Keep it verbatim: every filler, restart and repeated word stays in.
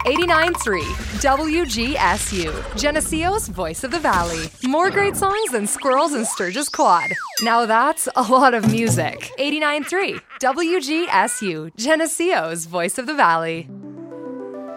eighty-nine point three W G S U, Geneseo's Voice of the Valley. More great songs than Squirrels and Sturgis Quad. Now that's a lot of music. eighty-nine point three W G S U, Geneseo's Voice of the Valley.